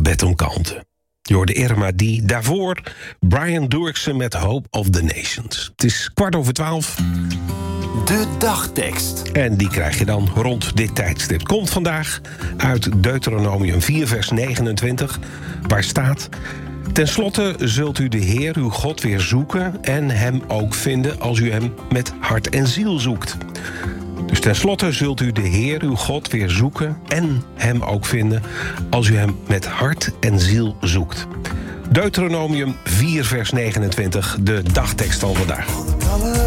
Bed om kalmte. Je hoorde Irma die. Daarvoor Brian Doerksen met Hope of the Nations. Het is 11:15. De dagtekst. En die krijg je dan rond dit tijdstip. Komt vandaag uit Deuteronomium 4 vers 29, waar staat: ten slotte zult u de Heer uw God weer zoeken en hem ook vinden als u hem met hart en ziel zoekt. Dus ten slotte zult u de Heer uw God weer zoeken en hem ook vinden als u hem met hart en ziel zoekt. Deuteronomium 4 vers 29, de dagtekst van vandaag.